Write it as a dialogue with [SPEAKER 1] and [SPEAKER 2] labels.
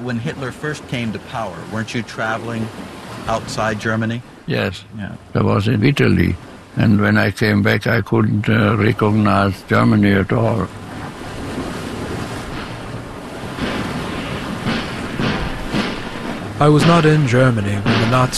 [SPEAKER 1] when Hitler first came to power, weren't you traveling outside Germany?
[SPEAKER 2] Yes,
[SPEAKER 1] Yeah.
[SPEAKER 2] I was in Italy, and when I came back I couldn't recognize Germany at all.
[SPEAKER 3] I was not in Germany when the Nazis